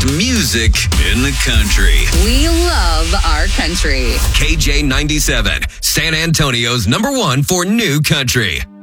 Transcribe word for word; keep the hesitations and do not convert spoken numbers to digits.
music in the country. We love our country. K J ninety-seven, San Antonio's number one for new country.